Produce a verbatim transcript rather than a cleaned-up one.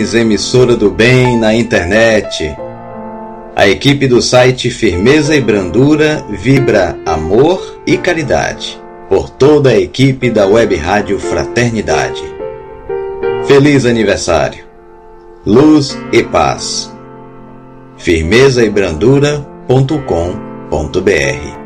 Emissora do bem na internet. A equipe do site Firmeza e Brandura vibra amor e caridade por toda a equipe da Web Rádio Fraternidade. Feliz aniversário, luz e paz. firmeza e brandura ponto com ponto br